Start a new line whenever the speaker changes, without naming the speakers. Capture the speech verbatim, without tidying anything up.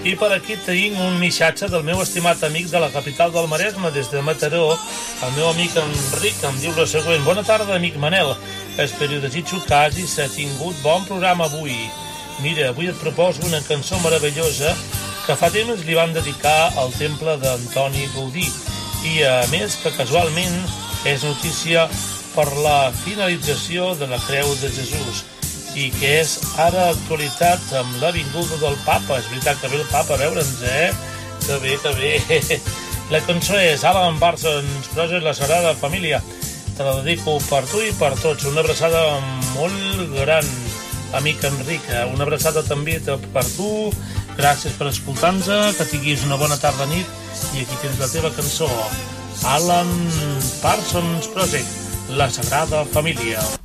I per aquí tinc un missatge del meu estimat amic de la capital del Maresme, des de Mataró, el meu amic Enric, em diu la següent. Bona tarda, amic Manel. Espero i desitjo que hagis tingut bon programa avui. Mira, avui et proposo una cançó meravellosa que fa temps li van dedicar al temple d'Antoni Gaudí. I a més que casualment és notícia per la finalització de la Creu de Jesús i que és ara actualitat amb la vinguda del Papa. És veritat que ve el Papa a veure'ns, eh? Que bé, que bé. La cançó és Alan Parsons Project, La Sagrada Família. Te la dedico per tu i per tots. Una abraçada molt gran, amic Enric. Una abraçada també per tu. Gràcies per escoltar-nos, que tinguis una bona tarda nit. I aquí tens la teva cançó, Alan Parsons Project, La Sagrada Família.